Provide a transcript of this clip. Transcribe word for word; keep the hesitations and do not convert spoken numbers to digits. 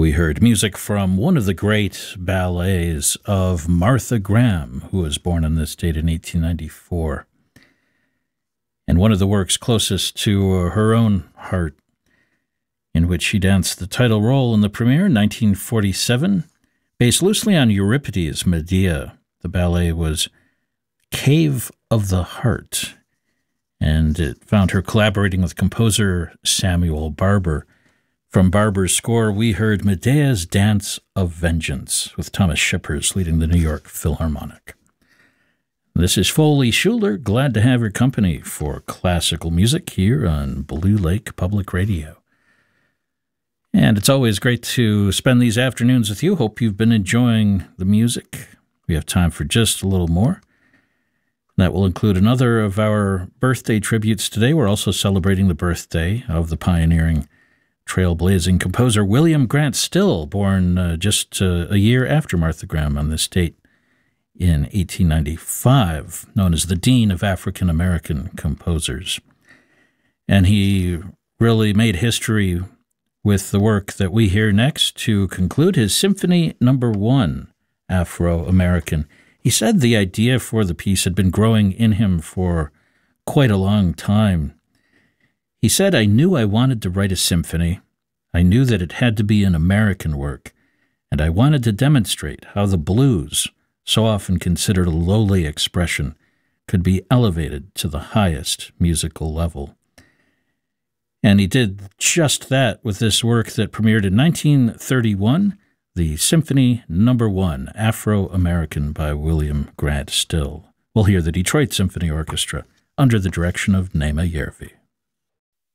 We heard music from one of the great ballets of Martha Graham, who was born on this date in eighteen ninety-four. And one of the works closest to her own heart, in which she danced the title role in the premiere in nineteen forty-seven. Based loosely on Euripides' Medea, the ballet was Cave of the Heart, and it found her collaborating with composer Samuel Barber. From Barber's score, we heard Medea's Dance of Vengeance, with Thomas Shippers leading the New York Philharmonic. This is Foley Schuler, glad to have your company for classical music here on Blue Lake Public Radio. And it's always great to spend these afternoons with you. Hope you've been enjoying the music. We have time for just a little more. That will include another of our birthday tributes today. We're also celebrating the birthday of the pioneering, trailblazing composer William Grant Still, born uh, just uh, a year after Martha Graham on this date in eighteen ninety-five, known as the Dean of African American Composers. And he really made history with the work that we hear next to conclude his Symphony Number One, Afro-American. He said the idea for the piece had been growing in him for quite a long time. He said, "I knew I wanted to write a symphony. I knew that it had to be an American work, and I wanted to demonstrate how the blues, so often considered a lowly expression, could be elevated to the highest musical level." And he did just that with this work that premiered in nineteen thirty-one, the Symphony Number One, Afro-American by William Grant Still. We'll hear the Detroit Symphony Orchestra under the direction of Naima Yervi.